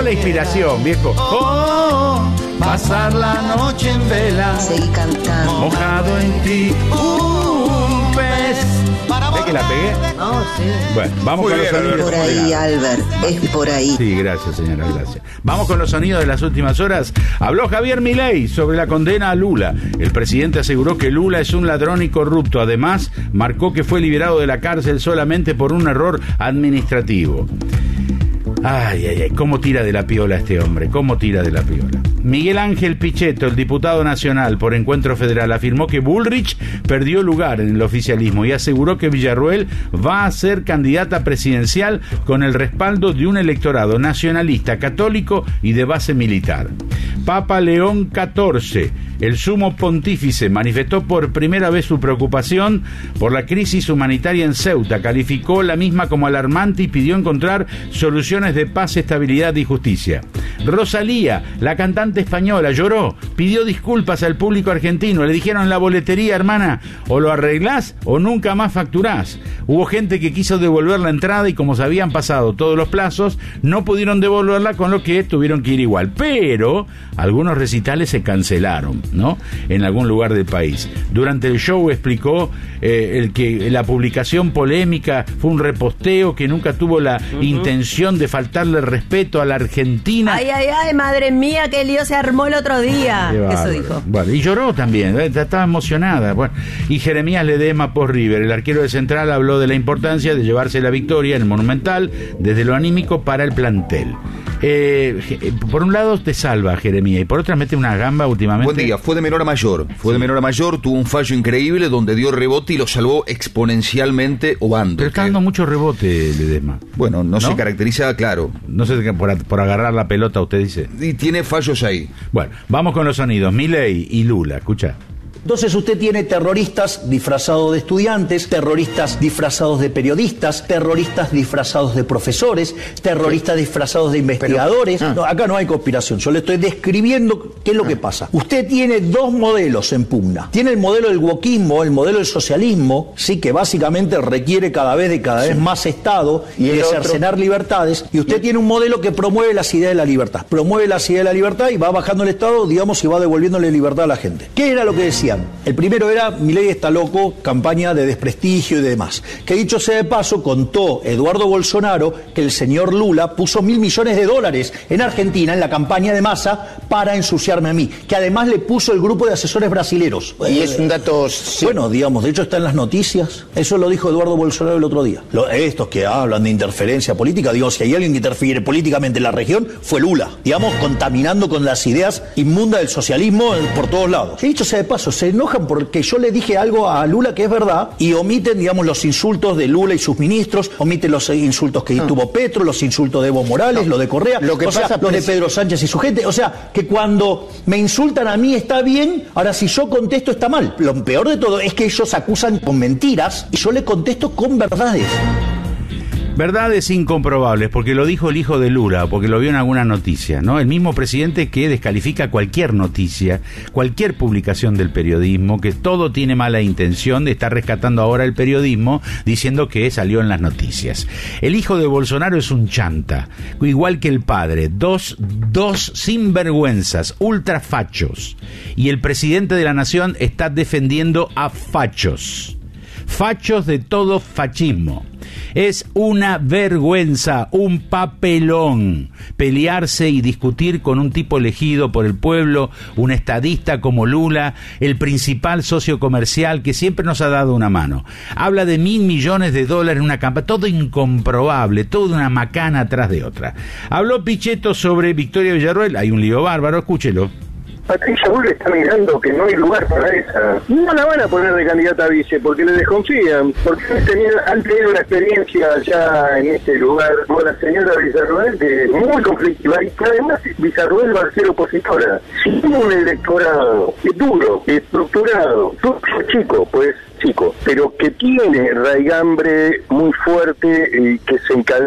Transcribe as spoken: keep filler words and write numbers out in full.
la inspiración, viejo. Oh, pasar la noche en vela. Seguí cantando. Mojado en ti. Un pez. ¿Ves que la pegué? No, sí. Bueno, vamos Muy con bien, los sonidos. Por ahí, Albert, es por ahí. Sí, gracias, señora, gracias. Vamos con los sonidos de las últimas horas. Habló Javier Milei sobre la condena a Lula. El presidente aseguró que Lula es un ladrón y corrupto. Además, marcó que fue liberado de la cárcel solamente por un error administrativo. Ay, ay, ay, cómo tira de la piola este hombre, cómo tira de la piola. Miguel Ángel Pichetto, el diputado nacional por Encuentro Federal, afirmó que Bullrich perdió lugar en el oficialismo y aseguró que Villarroel va a ser candidata presidencial con el respaldo de un electorado nacionalista, católico y de base militar. Papa León catorce, el sumo pontífice, manifestó por primera vez su preocupación por la crisis humanitaria en Ceuta, calificó la misma como alarmante y pidió encontrar soluciones de paz, estabilidad y justicia. Rosalía, la cantante española, lloró, pidió disculpas al público argentino, le dijeron en la boletería, hermana, o lo arreglás o nunca más facturás. Hubo gente que quiso devolver la entrada y como se habían pasado todos los plazos, no pudieron devolverla, con lo que tuvieron que ir igual. Pero algunos recitales se cancelaron, ¿no? En algún lugar del país. Durante el show explicó eh, el que la publicación polémica fue un reposteo que nunca tuvo la uh-huh. intención de faltarle respeto a la Argentina. Ay, ay, ay, madre mía, qué lío se armó el otro día. Eso dijo. Bueno, y lloró también, ¿eh? Estaba emocionada. Bueno, y Jeremías Ledesma post River, el arquero de Central, habló de la importancia de llevarse la victoria en el Monumental desde lo anímico para el plantel. Eh, por un lado te salva Jeremías y por otra mete una gamba últimamente. Buen día, fue de menor a mayor, fue sí. de menor a mayor, tuvo un fallo increíble donde dio rebote y lo salvó exponencialmente Obando. Pero está dando que... mucho rebote Ledesma. Bueno, no, ¿no? se caracteriza, claro. No sé, por, por agarrar la pelota usted dice. Y tiene fallos ahí. Bueno, vamos con los sonidos, Milei y Lula, escucha. Entonces usted tiene terroristas disfrazados de estudiantes, terroristas disfrazados de periodistas, terroristas disfrazados de profesores, terroristas disfrazados de investigadores. Pero, ah. no, acá no hay conspiración, yo le estoy describiendo qué es lo ah. que pasa. Usted tiene dos modelos en pugna. Tiene el modelo del wokismo, el modelo del socialismo, sí, que básicamente requiere cada vez de cada vez sí. más Estado y de cercenar libertades. Y usted ¿Y? tiene un modelo que promueve las ideas de la libertad. Promueve las ideas de la libertad y va bajando el Estado, digamos, y va devolviéndole libertad a la gente. ¿Qué era lo que decía? El primero era Milei está loco, campaña de desprestigio y demás. Que dicho sea de paso, contó Eduardo Bolsonaro que el señor Lula puso mil millones de dólares en Argentina en la campaña de Massa para ensuciarme a mí. Que además le puso el grupo de asesores brasileros. Y es un dato... Sí. Bueno, digamos, de hecho está en las noticias. Eso lo dijo Eduardo Bolsonaro el otro día. Lo, estos que hablan de interferencia política, digo, si hay alguien que interfiere políticamente en la región, fue Lula. Digamos, contaminando con las ideas inmundas del socialismo por todos lados. Que dicho sea de paso, se enojan porque yo le dije algo a Lula que es verdad y omiten, digamos, los insultos de Lula y sus ministros, omiten los insultos que ah. tuvo Petro, los insultos de Evo Morales, no. lo de Correa, lo que o pasa, sea, los de Pedro Sánchez y su gente. O sea, que cuando me insultan a mí está bien, ahora si yo contesto está mal. Lo peor de todo es que ellos acusan con mentiras y yo le contesto con verdades. Verdades incomprobables, porque lo dijo el hijo de Lula, porque lo vio en alguna noticia, ¿no? El mismo presidente que descalifica cualquier noticia, cualquier publicación del periodismo, que todo tiene mala intención, está rescatando ahora el periodismo, diciendo que salió en las noticias. El hijo de Bolsonaro es un chanta, igual que el padre, dos, dos sinvergüenzas, ultrafachos, y el presidente de la nación está defendiendo a fachos. Fachos de todo fascismo. Es una vergüenza, un papelón, pelearse y discutir con un tipo elegido por el pueblo, un estadista como Lula, el principal socio comercial que siempre nos ha dado una mano. Habla de mil millones de dólares en una campaña, todo incomprobable, toda una macana atrás de otra. Habló Pichetto sobre Victoria Villarroel, hay un lío bárbaro, escúchelo. Patricia Bullrich está mirando que no hay lugar para esa. No la van a poner de candidata a vice porque le desconfían, porque han tenido, han tenido una experiencia ya en este lugar con la señora Villarroel de muy conflictiva y que además Villarroel va a ser opositora. Si tiene un electorado duro, estructurado, chico, pues chico, pero que tiene raigambre muy fuerte y que se encadena